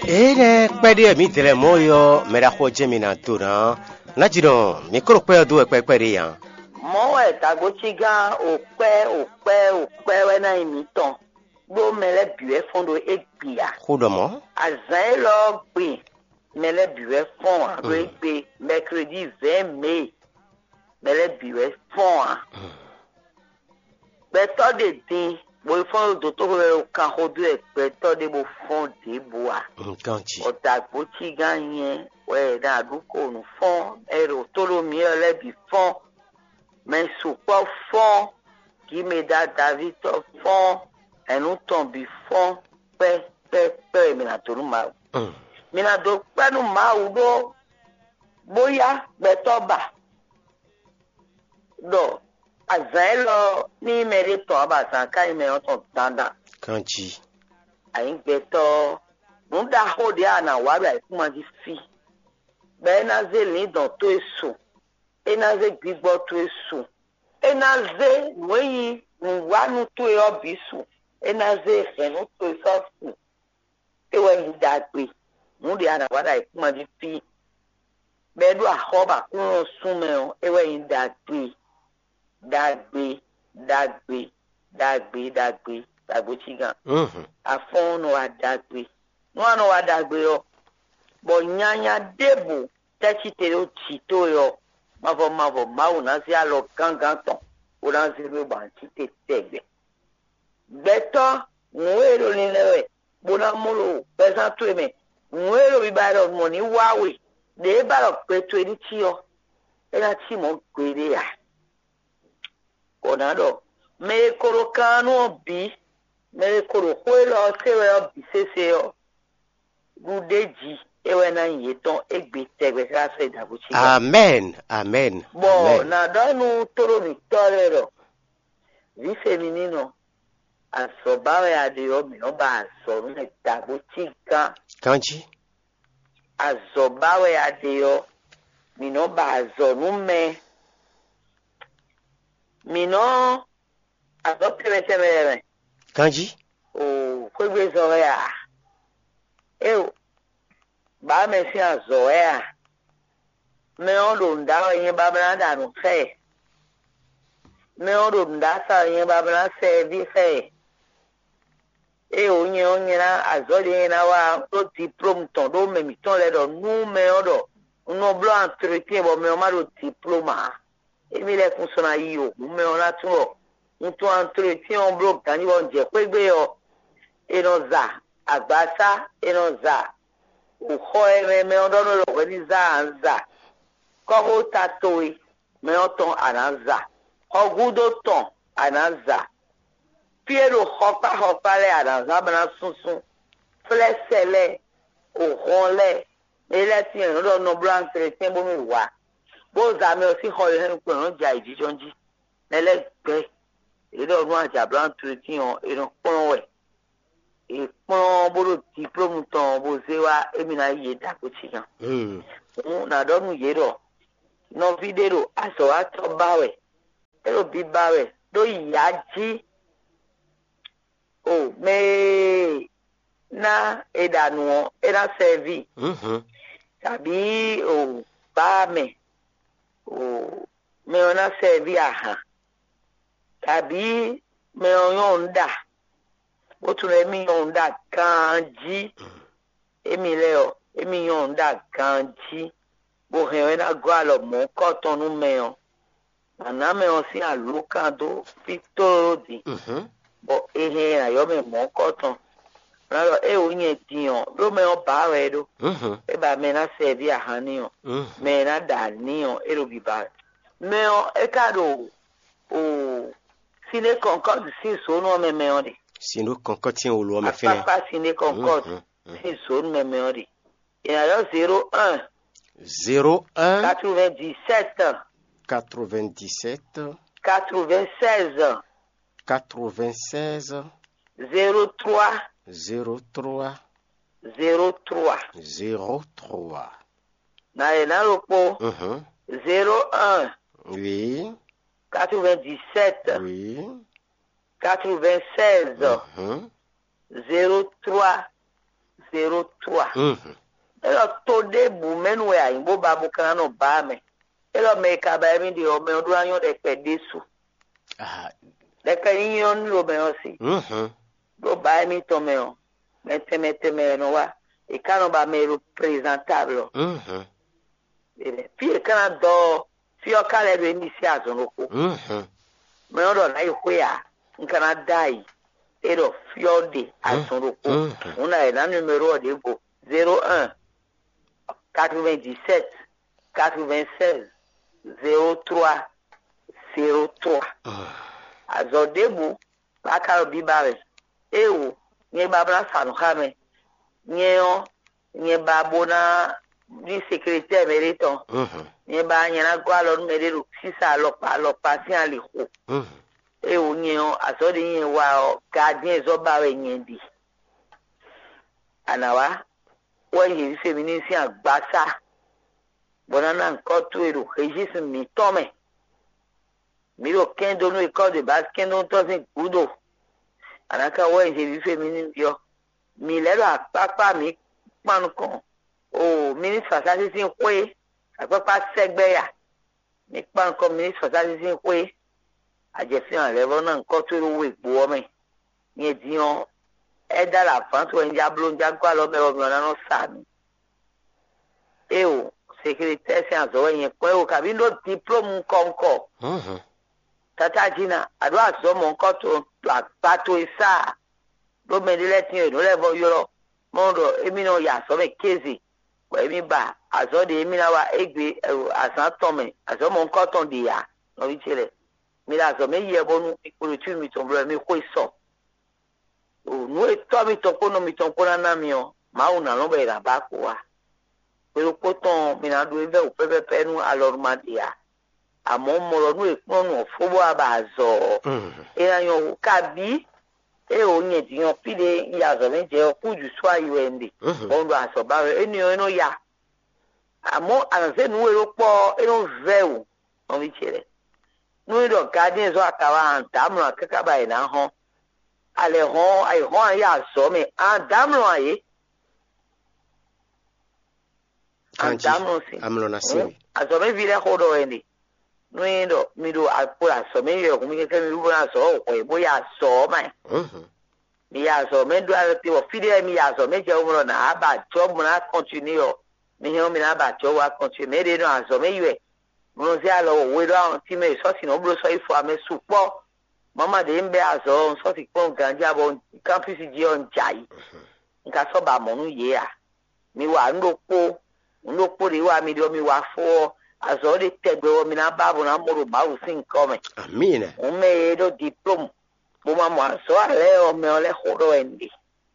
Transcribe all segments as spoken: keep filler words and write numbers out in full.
Ere kwede mi tele moyo mera hoje mina tura na jiro mi kro pe do pe pe ya mo e tagochiga ope ope ope we na imi ton gbo mele biwe fondo egbia hudo mo azan lo gbe mele biwe fon aro egbe mercredi vingt mai mele biwe fon beto de din bo fon do to re kan hodo e beto de bo fon de boa kanchi o tagochiga yen we da duko nu fon ero tolo mi ele bi fon mais support fond qui me da David fond et nous tombe fond pe pe pe me na tolu ma me na do pe nu ma u do boya betoba do azelo ni me re to ba san kai me o to tanda kanchi ayin beto mu da ho dia na wa ba kuma di fi be na ze ni don to eso enaze gbigbo to esu enaze weyi nwanu to e obisu enaze fenu to sofu ewe ndagbe mu di ana wada ikuma di fi bedu ahoba kun sume o ewe ndagbe dagbe dagbe dagbe dagbe dagbo chigan mhm afon no adagbe no ano adagbe o bo nyanya debo techitere o chito yo mavo mavo mau na si alo gangan ton o na si lo ban ti te tegbe beto nwero ni lewe bona molo pesa to me nwero bi ba ro mo ni wawe de ba ro pe to ni ti o e na ti mo gbere ya onado me koro kanu bi me koro ko lo se we obi sese o gudeji ewe na yeton egbe tegbe ka se dabuchi amen amen bo amen na donu toro victoria ro vi feminino asobawe adio mi no ba so ne dabuchi kan kanchi azobawe adio mi no ba zo nu me mi no azopere temere kanchi o kwegbe zo ya e ba me si azo ya me o lo nda yin babana da nu fe me o lo nda sa yin babana se bi fe e o yin o yin na azo le na wa to diplôme ton do me mi ton le do nu me o do no blo entretien bo me o ma do diplôme e mi le fun so na yi o me o la tun o un to entretien on blo kan ni won je pe gbe o e no za agbasa e no za uho eme me odono lo weni za anza kogo tatoi me oton ananza ogudo ton ananza piero hopa hopa le ananza bana sunsun flesele ohonle ele ti en lo no blanc tre bo mi wa bo za me o si ho le pe ran ja ijijonji ele gbe ele o run aja blanc tre ti on e ran pon we e pon boro diplôme ton bo se wa emi na ye da ko ti yan mm na donu ye ro no video aso ato bawe ero bi bawe do yaji o me na edanu era servi mhm tabi o ba me o me ona servi aha tabi me oyonda o tún lè mi yọ̀ǹda kan jí èmi lẹ ọ èmi yọ̀ǹda kan jí bó hẹ̀wẹ́ náà gbọ́ àlọ́ mọ́ kọ́tọ́nù mẹ́ọ̀ àná mẹ́ọ̀ sí àlùkàdó fíktóròdì mhm bọ́ ehe àyọ́mẹ̀ mọ́ kọ́tọ́n rárá ẹ ò yẹn dìyàn ló mẹ́ọ̀ bá rẹ̀ ló mhm ẹ bá mẹ́ná sẹ́ẹ̀bì àháníyàn mhm mẹ́ná dàníyàn ẹ ló bí bá rẹ̀ mẹ́ọ̀ ẹ káàdó o sílé kọ̀ọ̀kan sí ìsónú ọmọ mẹ́ọ̀ rẹ̀ sino konkotien o lo me fini papa sine concorde si son memory il y a zéro un zéro un quatre-vingt-dix-sept quatre-vingt-dix-sept quatre-vingt-seize quatre-vingt-seize zéro trois zéro trois zéro trois zéro trois na ena lopo mhm zéro un oui quatre-vingt-dix-sept oui quatre-vingt-seize mhm zéro trois zéro trois. Mhm. Elo to de bu menu ya imbo babu kana no ba me. Elo me ka ba mi di o me odu anyo de pe desu. Ah. De ka yin lo me o si. Mhm. Do ba mi to me o. Mete mete me no wa. E kano ba me representable. Mhm. Ebe fi kana do fi o kale be ni si azonoko. Mhm. Me odo na ihwe ya nkana dai. Ero fi o de azonoko. Mhm. Una e na numero de go zéro un quatre-vingt-dix-sept quatre-vingt-seize zéro trois zéro trois. Azodebu bakaro bibare. Ewu nye babra sanukame. Nye o nye babona di secrétaire mériton. Mhm. Nye ba nyana gwa lo meriru sisa lopa lopa si aliko. Mhm. Ewu nye o azode nye wa o gardien zo bawe nye di. Anawa wọ́n yìí féminin sí àgbàsá bọ́nánà nǹkan tó èrò èyí sì mí tọ́mẹ̀ mi ò kẹ́ńdó ní ikọ́ de bá kẹ́ńdó tó sì gbúdò ànáka wọ́n yìí féminin bíọ́ mi lẹ́rọ àpápá mi panu kan o mínísítà sáṣí sí ń pé àpápá sẹ́gbẹ́yà mi panu kan mínísítà sáṣí sí ń pé àjẹfihàn lẹ́rọ náà nǹkan tó èrò wò ìgbó ọmọ yẹn dìyàn ẹ̀dá làfáàn tó ń jábọ̀ ń jágbá lọ́mọ ọmọ ọ̀nà náà sàmì. Eu, secrétaire sí àzọwọ́ yẹn pẹ́ o kàbí ló diplôme kọ̀ọ̀kọ̀. Tata jìnnà àdó àtúntò nǹkan tó àpàtó ìsá ló mẹ́lẹ́lẹ́ tí yẹn lọ́lẹ́bọ̀ yọrọ mọ́rọ̀ èmi náà yà sọ́mẹ̀ kéèzì pẹ̀ èmi bà àzọ́dẹ èmi náà wà égbé àsán tọ̀mẹ̀ àzọ́mọ̀ nǹkan tó ń di yà lọ́wọ́ ìṣẹ̀lẹ̀ mi là àzọ́mẹ̀ yẹ bọ́nú ìpolú tí mi tó ń bọ̀ mi kó ìsọ̀. Nu eto mi to kono mi to kona na mi o ma una no be ra ba ko wa pero ko ton mi na do eve o pepe penu alormadia amo mo lo nu e ponu fobo abazo e yan ka bi e o yin ti yan pide ya zo me je o kuju so ayo ende on do aso ba re eni o no ya amo anze nu e ro po e no ve o o mi chere nu e do garden zo akawa anta mo akaka ba ina ho ale hon ai hon ya so me an damlo aye an damlo si amlo na si aso me vile hodo eni nuindo mido apura so me yo kumi ke mi buna so ko e boya so mai mhm mi ya so me do ati o fide mi ya so me je umro na aba job na continue mi he mi na aba job wa continue me de no aso me yue mo si alo we do an ti me so si no bro so ifo ame supo mama de mbe aso so ti pon ganja bo campus ji on jai nka so ba mo nu ye a mi wa ndopo ndopo ri wa mi do mi wa fo aso de tegbe wo mi na babu na mo ro ba u sin come amina o me do diploma bo ma mo aso ale o me ole hodo endi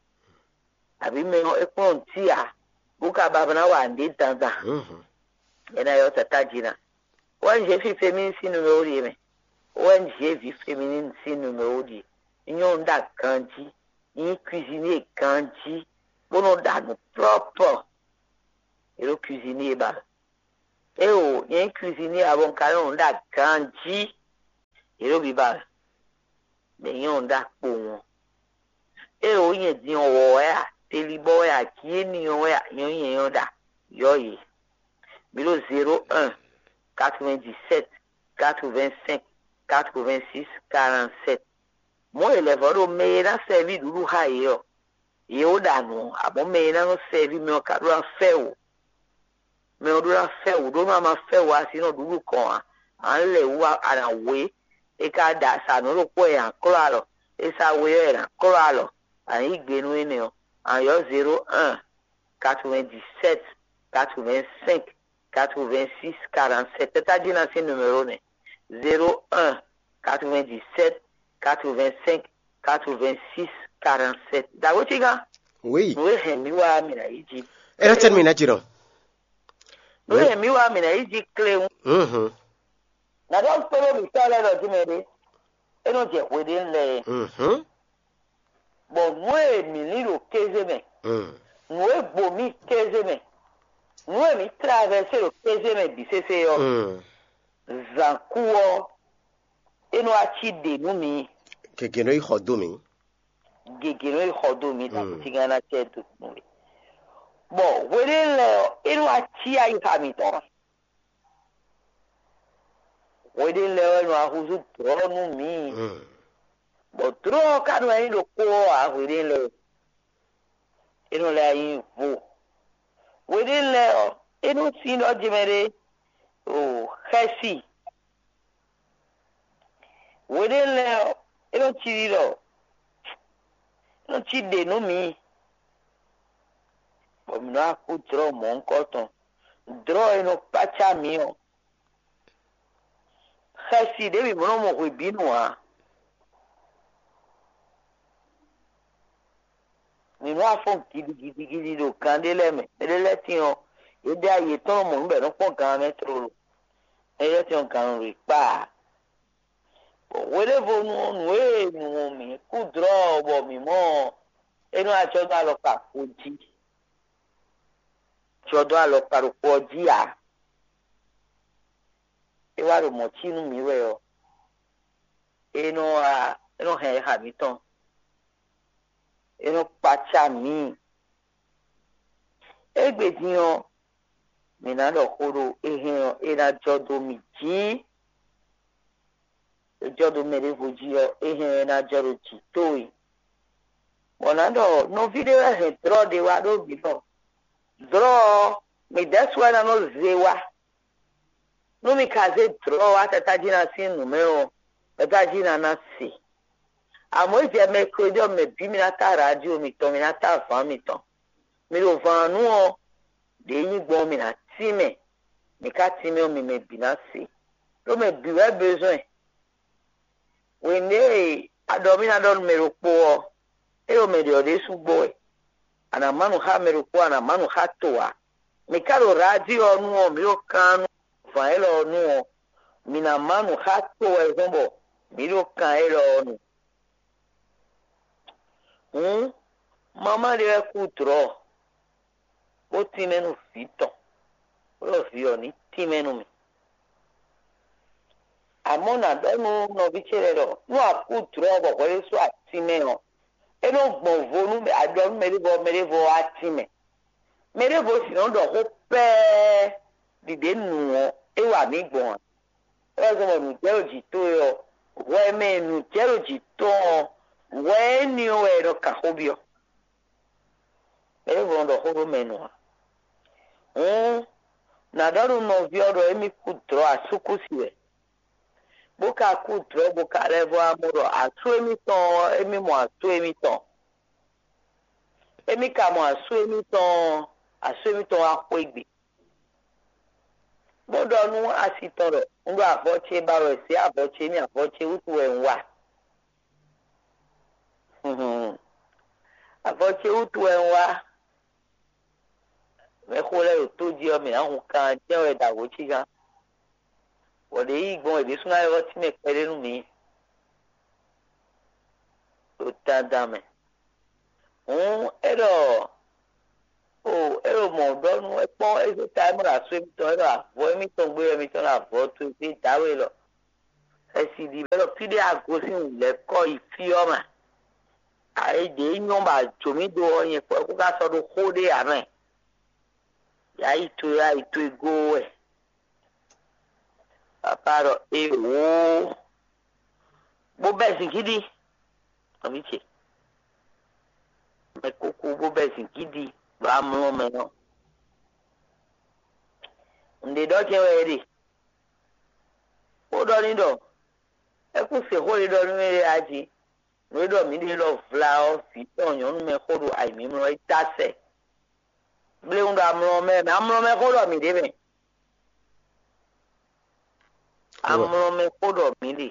abi me o epon ti a buka baba na wa ndi tanda mhm ena yo tatajina wan je fi femin sinu me ori me when j'ai vu féminine si numéro dit union da kanji ni cuisinier kanji bono da no propre et le cuisinier ba e o ni cuisinier abon kalon da kanji et le biba de yon da po e o yen di o ya telibo ya ki ni o ya yon yon da yo yi bilo zéro un quatre-vingt-dix-sept quatre-vingt-cinq quatre-vingt-six quarante-sept mo elevoro me na servi duru ha yo yo danu abo me na no servi me o kadura feu me o dura feu do ma feu asi no duru kon an le wa ana we e ka da sa no ro po ya klaro e sa we era klaro an igbenu ene o an yo zéro un quatre-vingt-dix-sept quatre-vingt-cinq quatre-vingt-six quarante-sept tata dina ce numéro ne zéro un quatre-vingt-dix-sept quatre-vingt-cinq quatre-vingt-six quarante-sept dawo chiga oui we hemi wa mi na iji era termina jiro we hemi wa mi na iji claim mhm na don pelo mi tale do jimede eno je kwede nle mhm bo we mi ni lo kezeme mhm we bo mi kezeme we mi traverser lo kezeme bisese yo mhm zankuo eno achi de nu mi kekeno ihodo mi gegeno ihodo mi ta tigana chetu nu Bo wedele inu achia ikamito. Wedele inu ahuzu dronu mi. Mm. Bo dro kanu ayi lo ko a wedele. Inu le ayi vo. Wedele inu si no jimere o hesi. Wedele inu chiriro. Inu chide no mi. Omina ku draw mon cotton. Draw ino pacha mio. Hesi devi mono mo kui binua. Ni no afon gidi gidi gidi do kandele me. Ele ti o. Ede aye ton mo nbe no pon kan metro. Ele ti on kan ri pa. Wele vo nu nu e nu mi ku draw bo mi mo. Eno acho da lo ka fuji. Chodo alo parupo dia. E waro mochinu miwe o. Eno a eno he habiton. Eno pacha mi. Egbe diyan mina lo koro ehen era jodo mi ji. Jodo mere voji o ehen na jodo chitoi. Monando no video he draw de wa do before. Draw me that's why I know zewa. No me kaze draw atata jina sin numero. Ata jina na si. Amo je me krodio me bimi na ta radio mi to mi na ta fa mi to. Mi lo vanu o de yin gbo mi na ti me. Mi ka ti me o mi me bi na si. Lo me bi we besoin. We ne adomi na don me ro po. E o me de o de su boy. Ana manu ha meruko ana manu ha toa. Mikaro radio nu mi o kanu fa elo nu mina manu ha toa ezombo mi o kan elo nu. Hmm mama de ku tro. O ti menu fito. O fi oni ti menu mi. Amona denu no bichere no aku tro bo ko so ati meno. Eno gbon vonu me ado merivo merivo atime merivo si no do ho pe dide nu e wa mi gbon e zo mo je oji to yo we me nu je oji to we ni o e ro ka hobio merivo do ho menu mm na daru no vi oro emi ku tro asuku siwe boka ku tro boka revo amuro atu emi ton emi mo atu emi ton emi ka mo asu emi ton asu emi ton apo igbe bodo nu asitoro ndo afoche baro si afoche ni afoche utu enwa mhm afoche utu enwa me khole to ji o mi ahun kan je o da wo chi gan wode igbon ebe suna yo ti me pere nu mi o ta dame un ero o ero mo do nu e pon e time ra so mi to ero afo mi to gbe mi to na afo to ti dawe lo e si di belo pide ago sin le ko ifi o ma ai de nyon ba jomi do yin po ku ka so do khode amen ya itu ya itu go e aparo e wo bo be sin kidi ami che me kuku bo be sin kidi ba mo me no ndi do che we di o do ni do e ku se ho ri do ni me aji we do mi di lo flower fi ton yon me ko do ai mi mo ita se ble un da mo me amro me ko do mi de be amro me ko do mi di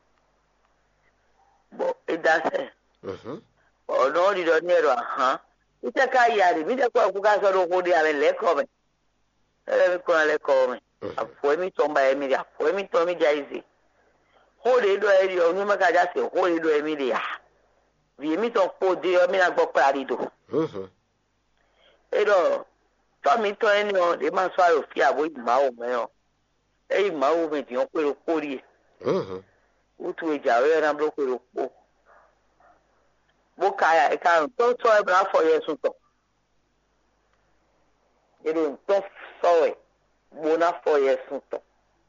bo ida se Mhm. o no di do ni ro han ite ka ya ri mi de ko ku ka so do ko di ale le ko me ele mi ko ale ko me afo mi to mba emi ya afo mi to mi jaizi ho de do eri o ni ma ka ja se ho de do emi de ya vi mi to po de o mi na gbo pa ri do Mhm. ero to mi to eni o de ma so ayo fi abo ima o me o e ima o me ti o pe ro ko ri Mhm. utu eja o na blo ko ro po bo ka ya e ka to to e bra fo ye sun to et le temps soe bona foye son temps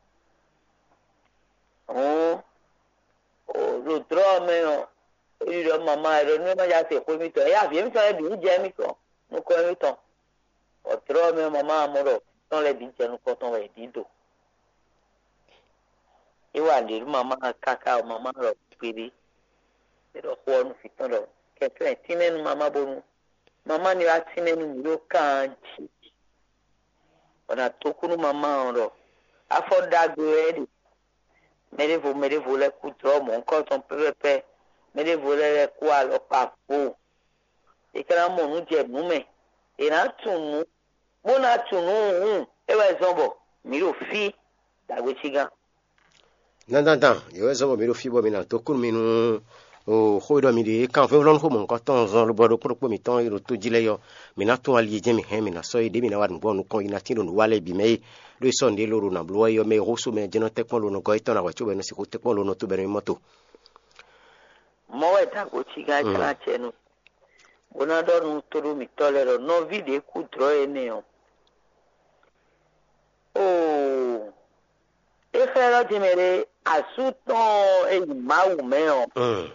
oh oh le drame il le maman elle ne m'a pas fait mi temps ya bien ça bi je mi temps nous ko mi temps o drame maman amoro dans les bi je nous ko ton we bi do e wa le maman kaka maman ro piri e ro ko nu fitan ro ke pe tinenu maman bonu maman ni wa tinenu mi lo kan ji ona tokunu maman ro afo dagbo e mere vo mere vo le ku dro mo nko ton pepe mere vo le ku alo papo e kra mo nu je mu me e na tunu mo na tunu e wa zombo mi lo fi dagbo chiga nan nan nan yo zombo mi lo fi bo mi na tokunu mi nu o khodo mi de kan fe lon ko mon ko ton zon lo bodo ko mi ton iro to jile yo mi na to ali je mi he mi na so de mi na wa ngo nu ko ina tino nu wale bi me do so de lo na blo yo me roso me jeno tekmo lo no ko itona wa chobe no si ko tekmo lo no to bere moto mo wa ta ko chiga kra chenu bona do nu to mi tolero no vide ku dro ene o oh e fera de mere asuton e mawu me o mm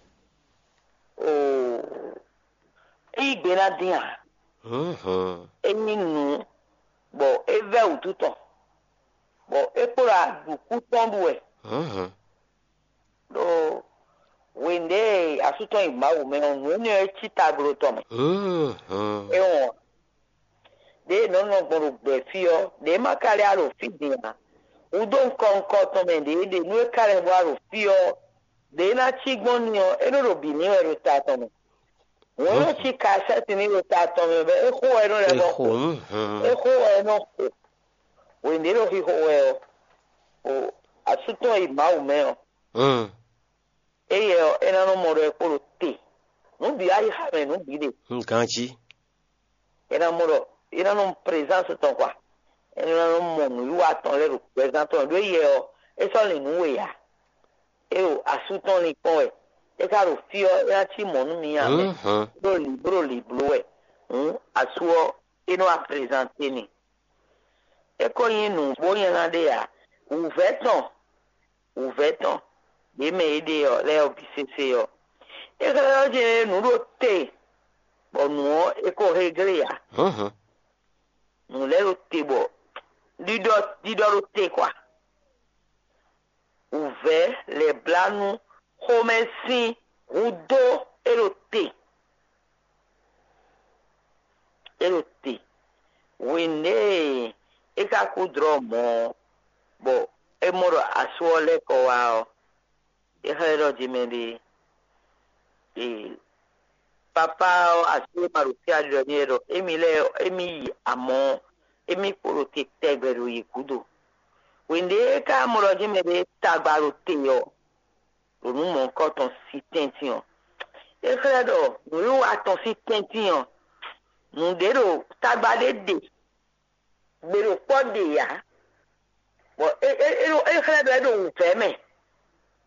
oh igbena dia mhm eni nu bo eve ututo bo epora duku tondu e mhm do wende asuto imawo me onu ni e chita gro to me mhm e won de no no gboro gbe fi o de makare aro fi dia udo nko nko to me de de nu e kare bo aro fi o de na chigbon ni o e ro bi ni e ro ta to me wọ́n ti ka sẹ́tì ní ìta tọ́mọ bẹ́ẹ̀ ẹ̀kọ́ ẹ̀rọ rẹ̀ bọ̀ kó ẹ̀kọ́ ẹ̀rọ kó wọ́n ní ló fi hó ẹ̀ ọ́ àtúntò ìmáwù mẹ́ọ̀ ẹ̀yẹ ẹ̀rọ náà mọ̀ rẹ̀ kó ló tè níbi ayé hàmẹ́ níbi dè nǹkan jí ẹ̀rọ mọ̀ rẹ̀ ẹ̀rọ náà pírẹ́sánsì tán kwa ẹ̀rọ náà mọ̀ nù ìwà tán lẹ́rù pírẹ́sánsì tán ló yẹ ọ ẹ̀sọ́ lè nù wẹ̀ yá ẹ̀rọ àtúntò nìkan ẹ̀ e caro fio e ti monu mi ame bro li bro li blowe um asuo ino a presenter ni e ko yin nu bo yin na de ya u veton u veton de me de yo le o bisese yo e ka je nu ro te bo nu e ko regre ya mhm nu le ro te bo dido dido ro te kwa u ve le blanu Homensi Udo erote erote winde eka kudro mo bo emoro aswole ko wao e hero jimedi e papa aswe marutia dinero emile emi amo emi porote tegberu ikudo winde eka moro jimedi tagbarote yo nous mon ton si tention et frère nous attend si tention nous déro tagbade de déro pas de ya bon et et et frère de nous fermer